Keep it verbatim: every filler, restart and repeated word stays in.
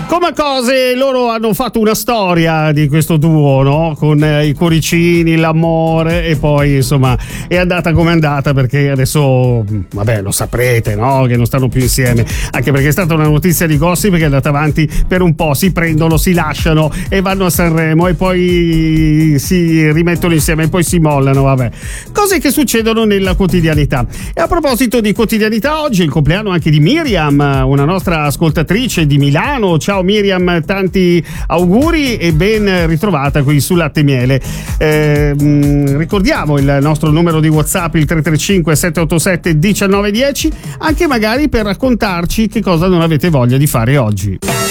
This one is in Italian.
Come cose, loro hanno fatto una storia di questo duo, no? Con eh, i cuoricini, l'amore, e poi insomma è andata come è andata, perché adesso, vabbè, lo saprete, no? Che non stanno più insieme, anche perché è stata una notizia di gossip che è andata avanti per un po', si prendono, si lasciano e vanno a Sanremo e poi si rimettono insieme e poi si mollano, vabbè. Cose che succedono nella quotidianità. E a proposito di quotidianità, oggi è il compleanno anche di Miriam, una nostra ascoltatrice di Milano. Ciao Miriam, tanti auguri e ben ritrovata qui su Latte e Miele. Eh, mh, ricordiamo il nostro numero di WhatsApp, il tre tre cinque sette otto sette uno nove uno zero, anche magari per raccontarci che cosa non avete voglia di fare oggi.